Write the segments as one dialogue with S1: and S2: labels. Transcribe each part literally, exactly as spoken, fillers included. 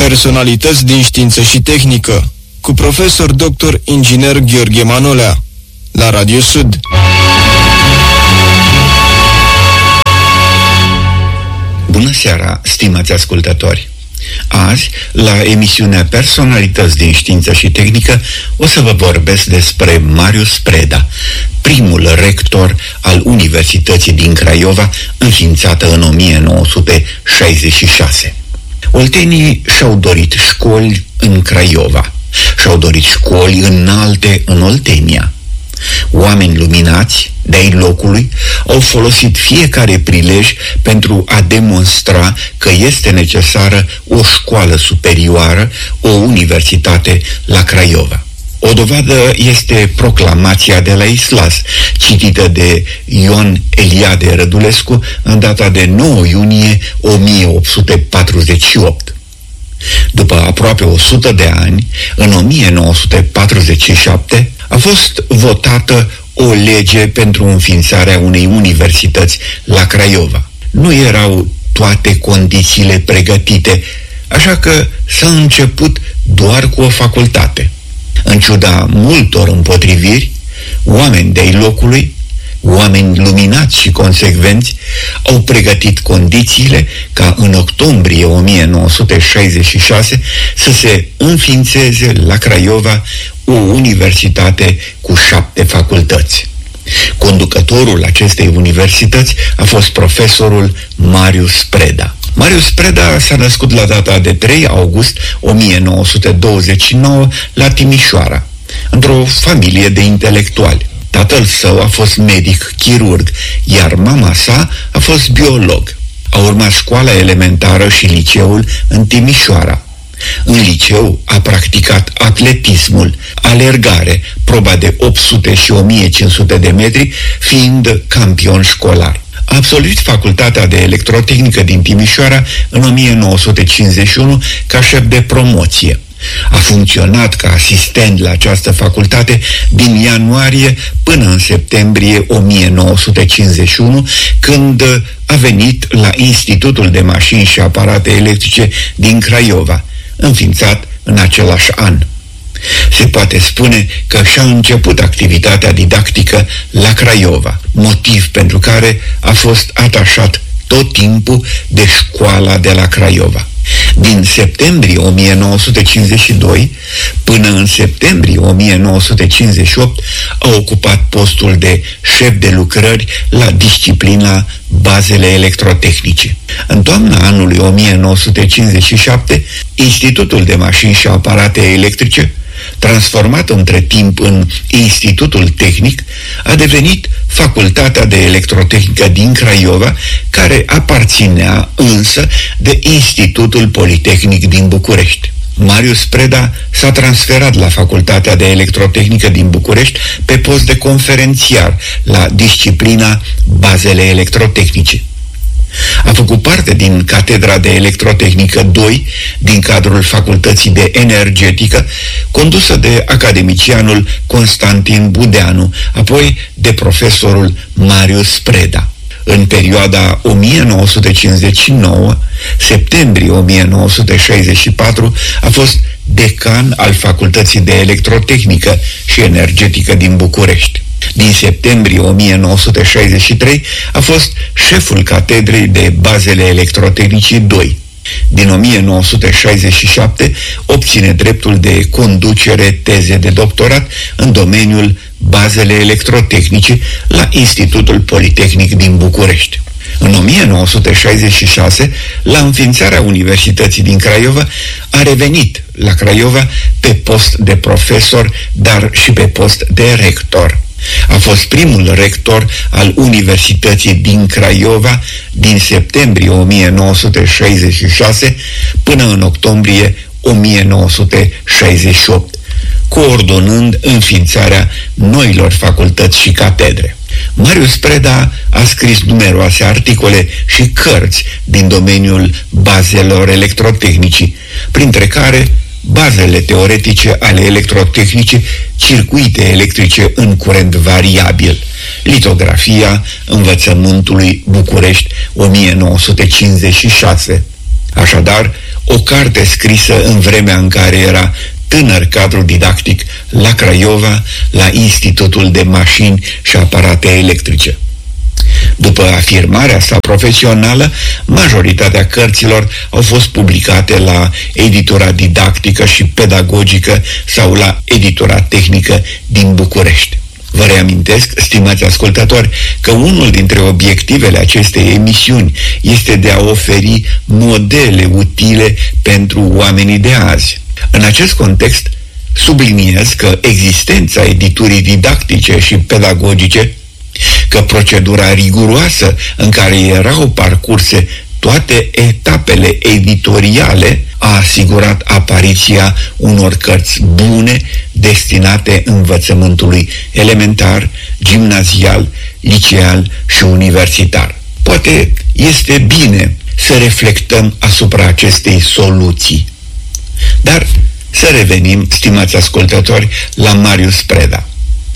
S1: Personalități din știință și tehnică, cu profesor doctor inginer Gheorghe Manolea, la Radio Sud.
S2: Bună seara, stimați ascultători! Azi, la emisiunea Personalități din știință și tehnică, o să vă vorbesc despre Marius Preda, primul rector al Universității din Craiova, înființată în o mie nouă sute șaizeci și șase. Oltenii și-au dorit școli în Craiova, și-au dorit școli înalte în Oltenia. Oameni luminați de-ai locului au folosit fiecare prilej pentru a demonstra că este necesară o școală superioară, o universitate la Craiova. O dovadă este proclamația de la Islas, citită de Ion Eliade Rădulescu în data de nouă iunie o mie opt sute patruzeci și opt. După aproape o sută de ani, în o mie nouă sute patruzeci și șapte, a fost votată o lege pentru înființarea unei universități la Craiova. Nu erau toate condițiile pregătite, așa că s-a început doar cu o facultate. În ciuda multor împotriviri, oameni de-ai locului, oameni luminați și consecvenți, au pregătit condițiile ca în octombrie o mie nouă sute șaizeci și șase să se înființeze la Craiova o universitate cu șapte facultăți. Conducătorul acestei universități a fost profesorul Marius Preda. Marius Preda s-a născut la data de trei august o mie nouă sute douăzeci și nouă la Timișoara, într-o familie de intelectuali. Tatăl său a fost medic chirurg, iar mama sa a fost biolog. A urmat școala elementară și liceul în Timișoara. În liceu a practicat atletismul, alergare, proba de opt sute și o mie cinci sute de metri, fiind campion școlar. A absolvit facultatea de electrotehnică din Timișoara în o mie nouă sute cincizeci și unu ca șef de promoție. A funcționat ca asistent la această facultate din ianuarie până în septembrie o mie nouă sute cincizeci și unu, când a venit la Institutul de Mașini și Aparate Electrice din Craiova, înființat în același an. Se poate spune că și-a început activitatea didactică la Craiova, motiv pentru care a fost atașat tot timpul de școala de la Craiova. Din septembrie o mie nouă sute cincizeci și doi până în septembrie o mie nouă sute cincizeci și opt a ocupat postul de șef de lucrări la disciplina bazele electrotehnice. În toamna anului o mie nouă sute cincizeci și șapte, Institutul de Mașini și Aparate Electrice, transformat între timp în Institutul Tehnic, a devenit Facultatea de Electrotehnică din Craiova, care aparținea însă de Institutul Politehnic din București. Marius Preda s-a transferat la Facultatea de Electrotehnică din București pe post de conferențiar la disciplina bazele electrotehnice. A făcut parte din Catedra de Electrotehnică doi din cadrul Facultății de Energetică, condusă de academicianul Constantin Budeanu, apoi de profesorul Marius Preda. În perioada o mie nouă sute cincizeci și nouă septembrie o mie nouă sute șaizeci și patru a fost decan al Facultății de Electrotehnică și Energetică din București. Din septembrie o mie nouă sute șaizeci și trei a fost șeful Catedrei de Bazele Electrotehnicii doi. Din o mie nouă sute șaizeci și șapte obține dreptul de conducere teze de doctorat în domeniul bazele electrotehnice la Institutul Politehnic din București. În o mie nouă sute șaizeci și șase, la înființarea Universității din Craiova, a revenit la Craiova pe post de profesor, dar și pe post de rector. A fost primul rector al Universității din Craiova din septembrie o mie nouă sute șaizeci și șase până în octombrie o mie nouă sute șaizeci și opt, coordonând înființarea noilor facultăți și catedre. Marius Preda a scris numeroase articole și cărți din domeniul bazelor electrotehnicii, printre care bazele teoretice ale electrotehnicii, circuite electrice în curent variabil, litografia învățământului București o mie nouă sute cincizeci și șase. Așadar, o carte scrisă în vremea în care era tânăr cadru didactic la Craiova, la Institutul de Mașini și Aparate Electrice. După afirmarea sa profesională, majoritatea cărților au fost publicate la editura didactică și pedagogică sau la editura tehnică din București. Vă reamintesc, stimați ascultători, că unul dintre obiectivele acestei emisiuni este de a oferi modele utile pentru oamenii de azi. În acest context, subliniez că existența editurii didactice și pedagogice, că procedura riguroasă în care erau parcurse toate etapele editoriale a asigurat apariția unor cărți bune destinate învățământului elementar, gimnazial, liceal și universitar. Poate este bine să reflectăm asupra acestei soluții. Dar să revenim, stimați ascultători, la Marius Preda.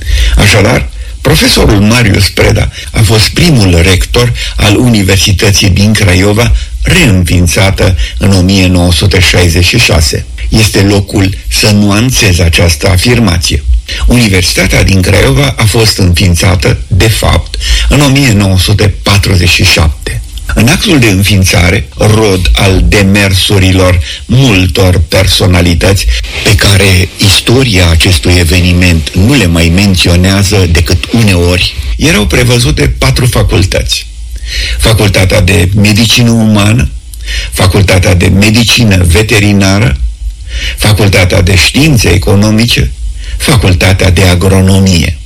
S2: Așadar, profesorul Marius Preda a fost primul rector al Universității din Craiova, reînființată în o mie nouă sute șaizeci și șase. Este locul să nuanțez această afirmație. Universitatea din Craiova a fost înființată, de fapt, în o mie nouă sute patruzeci și șapte. În actul de înființare, rod al demersurilor multor personalități pe care istoria acestui eveniment nu le mai menționează decât uneori, erau prevăzute patru facultăți. Facultatea de Medicină Umană, Facultatea de Medicină Veterinară, Facultatea de Științe Economice, Facultatea de Agronomie.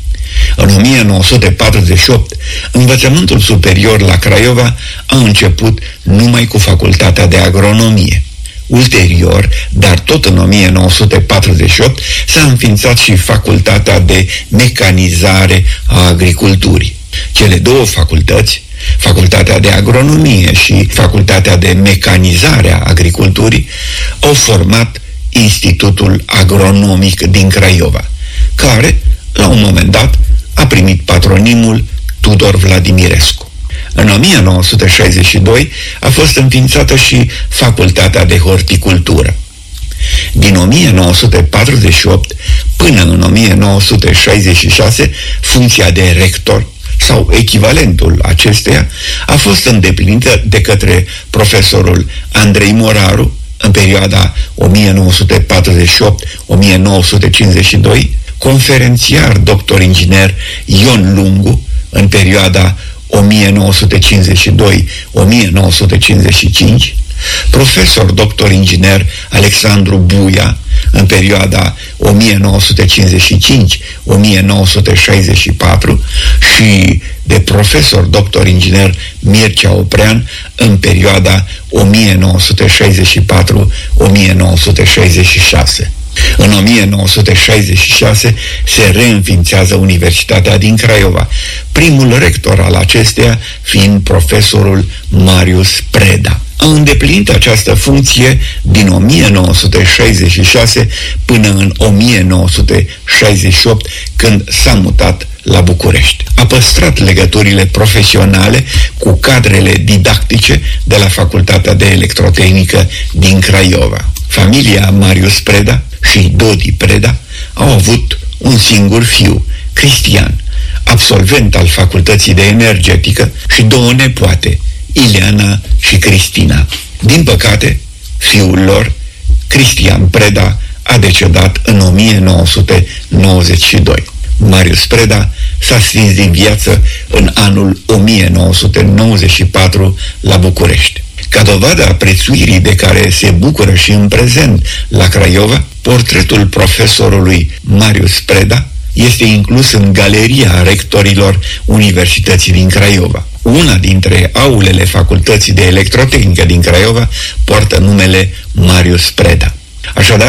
S2: În o mie nouă sute patruzeci și opt, învățământul superior la Craiova a început numai cu Facultatea de Agronomie. Ulterior, dar tot în o mie nouă sute patruzeci și opt, s-a înființat și Facultatea de Mecanizare a Agriculturii. Cele două facultăți, Facultatea de Agronomie și Facultatea de Mecanizare a Agriculturii, au format Institutul Agronomic din Craiova, care, la un moment dat, a primit patronimul Tudor Vladimirescu. În o mie nouă sute șaizeci și doi a fost înființată și Facultatea de Horticultură. Din o mie nouă sute patruzeci și opt până în o mie nouă sute șaizeci și șase, funcția de rector sau echivalentul acesteia a fost îndeplinită de către profesorul Andrei Moraru în perioada o mie nouă sute patruzeci și opt - o mie nouă sute cincizeci și doi, conferențiar doctor inginer Ion Lungu în perioada o mie nouă sute cincizeci și doi - o mie nouă sute cincizeci și cinci, profesor doctor inginer Alexandru Buia în perioada o mie nouă sute cincizeci și cinci - o mie nouă sute șaizeci și patru și de profesor doctor inginer Mircea Oprean în perioada o mie nouă sute șaizeci și patru - o mie nouă sute șaizeci și șase. În o mie nouă sute șaizeci și șase se reînființează Universitatea din Craiova, primul rector al acesteia fiind profesorul Marius Preda. A îndeplinit această funcție din o mie nouă sute șaizeci și șase până în o mie nouă sute șaizeci și opt, când s-a mutat la București. A păstrat legăturile profesionale cu cadrele didactice de la Facultatea de Electrotehnică din Craiova. Familia Marius Preda și Dodi Preda au avut un singur fiu, Cristian, absolvent al Facultății de Energetică, și două nepoate, Ileana și Cristina. Din păcate, fiul lor, Cristian Preda, a decedat în o mie nouă sute nouăzeci și doi. Marius Preda s-a stins din viață în anul o mie nouă sute nouăzeci și patru la București. Ca dovadă a prețuirii de care se bucură și în prezent la Craiova, portretul profesorului Marius Preda este inclus în galeria rectorilor Universității din Craiova. Una dintre aulele Facultății de Electrotehnică din Craiova poartă numele Marius Preda. Așadar,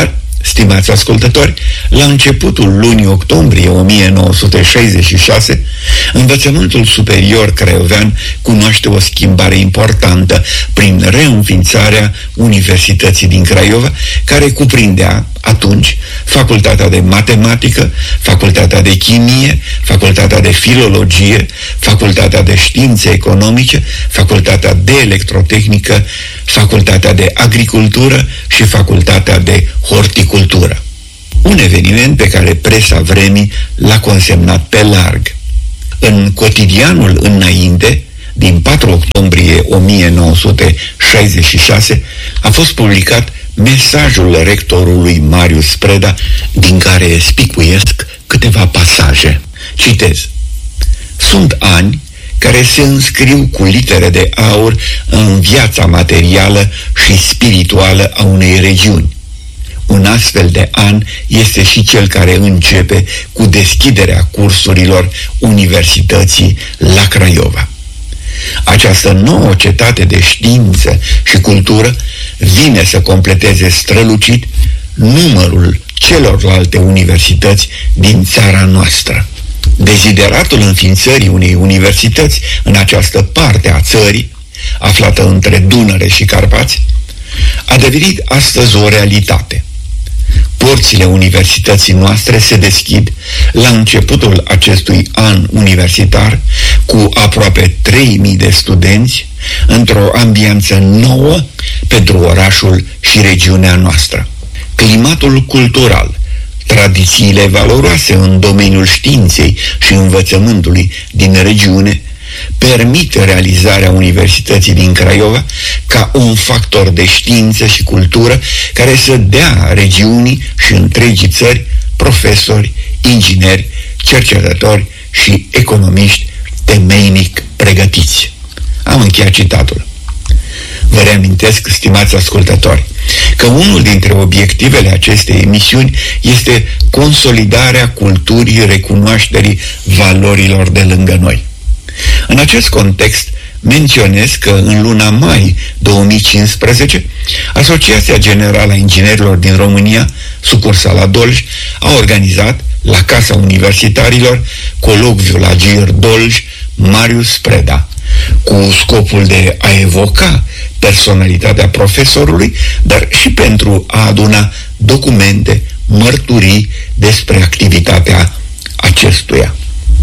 S2: Stimați ascultători, la începutul lunii octombrie o mie nouă sute șaizeci și șase, învățământul superior craiovean cunoaște o schimbare importantă prin reînființarea Universității din Craiova, care cuprindea atunci Facultatea de Matematică, Facultatea de Chimie, Facultatea de Filologie, Facultatea de Științe Economice, Facultatea de Electrotehnică, Facultatea de Agricultură și Facultatea de Horticultură. Un eveniment pe care presa vremii l-a consemnat pe larg. În cotidianul Înainte, din patru octombrie o mie nouă sute șaizeci și șase, a fost publicat mesajul rectorului Marius Preda, din care spicuiesc câteva pasaje. Citez: sunt ani care se înscriu cu litere de aur în viața materială și spirituală a unei regiuni. Un astfel de an este și cel care începe cu deschiderea cursurilor Universității la Craiova. Această nouă cetate de știință și cultură vine să completeze strălucit numărul celorlalte universități din țara noastră. Dezideratul înființării unei universități în această parte a țării, aflată între Dunăre și Carpați, a devenit astăzi o realitate. Porțile universității noastre se deschid la începutul acestui an universitar cu aproape trei mii de studenți într-o ambianță nouă pentru orașul și regiunea noastră. Climatul cultural, tradițiile valoroase în domeniul științei și învățământului din regiune permit realizarea Universității din Craiova ca un factor de știință și cultură care să dea regiunii și întregii țări profesori, ingineri, cercetători și economiști temeinic pregătiți. Am încheiat citatul. Vă reamintesc, stimați ascultători, că unul dintre obiectivele acestei emisiuni este consolidarea culturii recunoașterii valorilor de lângă noi. În acest context, menționez că în luna mai două mii cincisprezece, Asociația Generală a Inginerilor din România, sucursala Dolj, a organizat la Casa Universitarilor colocviul Agir Dolj Marius Preda, cu scopul de a evoca personalitatea profesorului, dar și pentru a aduna documente, mărturii despre activitatea acestuia.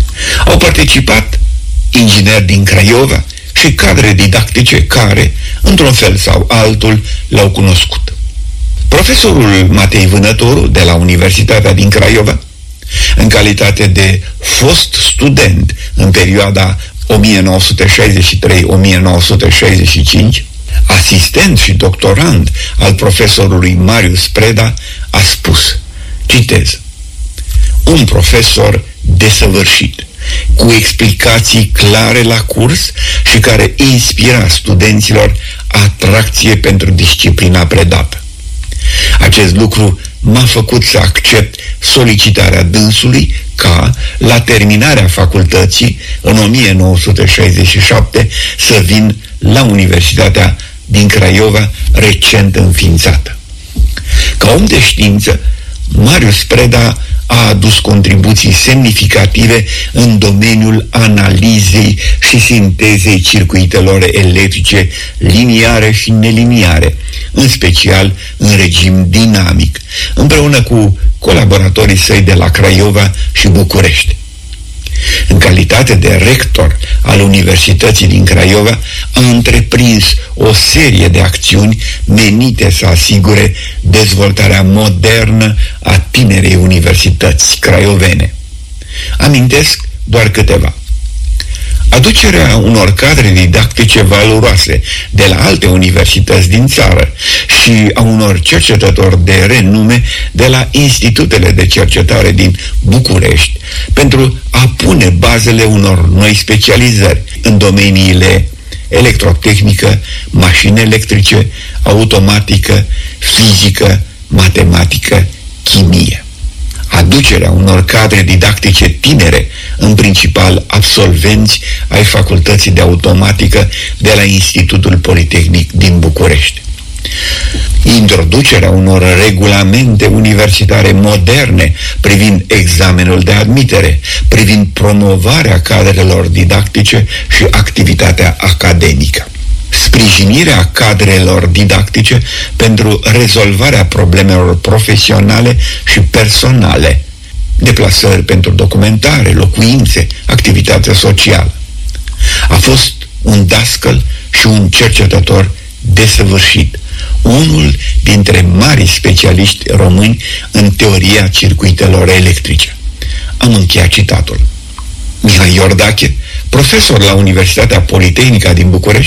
S2: Au participat ingineri din Craiova și cadre didactice care, într-un fel sau altul, l-au cunoscut. Profesorul Matei Vânătoru, de la Universitatea din Craiova, în calitate de fost student în perioada o mie nouă sute șaizeci și trei - o mie nouă sute șaizeci și cinci, asistent și doctorand al profesorului Marius Preda, a spus, citez: un profesor desăvârșit, cu explicații clare la curs și care inspira studenților atracție pentru disciplina predată. Acest lucru m-a făcut să accept solicitarea dânsului ca, la terminarea facultății, în o mie nouă sute șaizeci și șapte, să vin la Universitatea din Craiova, recent înființată. Ca om de știință, Marius Preda a adus contribuții semnificative în domeniul analizei și sintezei circuitelor electrice liniare și neliniare, în special în regim dinamic, împreună cu colaboratorii săi de la Craiova și București. În calitate de rector al Universității din Craiova, a întreprins o serie de acțiuni menite să asigure dezvoltarea modernă a tinerei universități craiovene. Amintesc doar câteva. Aducerea unor cadre didactice valoroase de la alte universități din țară și a unor cercetători de renume de la institutele de cercetare din București pentru a pune bazele unor noi specializări în domeniile electrotehnică, mașini electrice, automatică, fizică, matematică, chimie. Aducerea unor cadre didactice tinere, în principal absolvenți ai Facultății de Automatică de la Institutul Politehnic din București. introducerea unor regulamente universitare moderne privind examenul de admitere, privind promovarea cadrelor didactice și activitatea academică, sprijinirea cadrelor didactice pentru rezolvarea problemelor profesionale și personale, deplasări pentru documentare, locuințe, activitatea socială. A fost un dascăl și un cercetător desăvârșit, unul dintre marii specialiști români în teoria circuitelor electrice. Am încheiat citatul. Mihai Iordache, profesor la Universitatea Politehnică din București,